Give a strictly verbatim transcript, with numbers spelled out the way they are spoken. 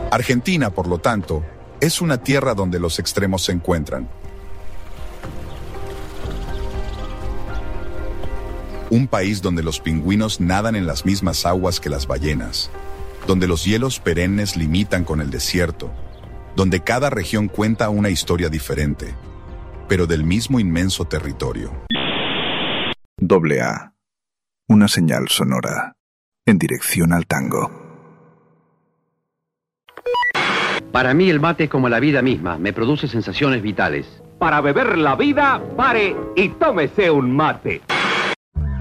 Argentina, por lo tanto, es una tierra donde los extremos se encuentran. Un país donde los pingüinos nadan en las mismas aguas que las ballenas, donde los hielos perennes limitan con el desierto, donde cada región cuenta una historia diferente, pero del mismo inmenso territorio. Doble A. Una señal sonora en dirección al tango. Para mí el mate es como la vida misma, me produce sensaciones vitales. Para beber la vida, pare y tómese un mate.